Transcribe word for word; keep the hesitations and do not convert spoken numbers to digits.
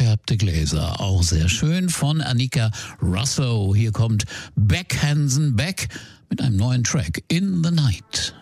gefärbte Gläser, auch sehr schön, von Anika Russo. Hier kommt Beck Hansen Beck mit einem neuen Track, In the Night.